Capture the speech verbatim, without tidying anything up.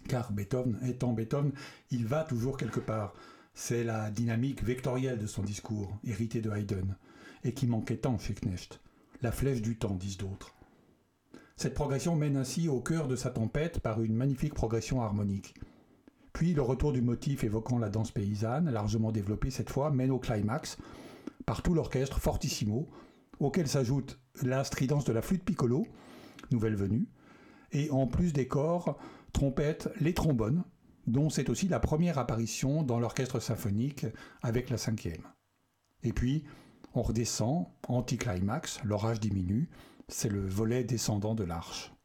car Beethoven étant Beethoven, il va toujours quelque part. C'est la dynamique vectorielle de son discours, hérité de Haydn, et qui manquait tant chez Knecht. La flèche du temps, disent d'autres. Cette progression mène ainsi au cœur de sa tempête par une magnifique progression harmonique. Puis le retour du motif évoquant la danse paysanne, largement développé cette fois, mène au climax, par tout l'orchestre fortissimo, auquel s'ajoute la stridence de la flûte piccolo, nouvelle venue, et en plus des corps, trompettes, les trombones, dont c'est aussi la première apparition dans l'orchestre symphonique avec la cinquième. Et puis, on redescend, anti-climax, l'orage diminue, c'est le volet descendant de l'arche.